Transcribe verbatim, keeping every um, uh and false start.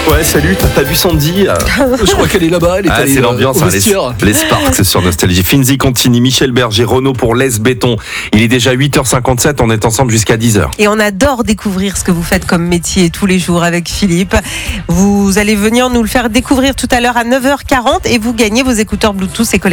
Ouais, salut, t'as pas vu Sandy? Je crois qu'elle est là-bas, elle est Ah, allée, c'est euh, l'ambiance, au hein, les, vestiaire. les Sparks sur Nostalgie. Finzi Contini, Michel Berger, Renaud pour Les Béton. Il est déjà huit heures cinquante-sept, on est ensemble jusqu'à dix heures. Et on adore découvrir ce que vous faites comme métier tous les jours avec Philippe. Vous allez venir nous le faire découvrir tout à l'heure à neuf heures quarante et vous gagnez vos écouteurs Bluetooth et